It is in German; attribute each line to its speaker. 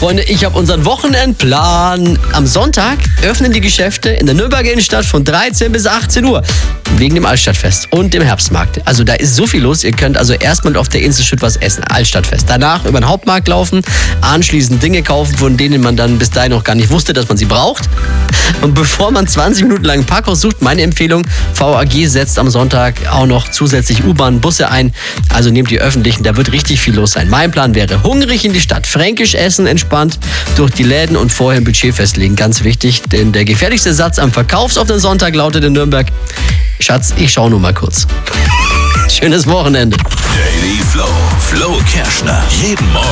Speaker 1: Freunde, ich habe unseren Wochenendplan. Am Sonntag öffnen die Geschäfte in der Nürnberger Innenstadt von 13 bis 18 Uhr. Wegen dem Altstadtfest und dem Herbstmarkt. Also da ist so viel los. Ihr könnt also erstmal auf der Inselschütt was essen. Altstadtfest. Danach über den Hauptmarkt laufen, anschließend Dinge kaufen, von denen man dann bis dahin noch gar nicht wusste, dass man sie braucht. Und bevor man 20 Minuten lang ein Parkhaus sucht, meine Empfehlung, VAG setzt am Sonntag auch noch zusätzlich U-Bahn, Busse ein. Also nehmt die öffentlichen, da wird richtig viel los sein. Mein Plan wäre, hungrig in die Stadt, fränkisch essen, entspannt durch die Läden und vorher ein Budget festlegen. Ganz wichtig, denn der gefährlichste Satz am verkaufsoffenen Sonntag lautet in Nürnberg: Schatz, ich schau nur mal kurz. Schönes Wochenende.
Speaker 2: Daily Flow. Flo Kerschner. Jeden Morgen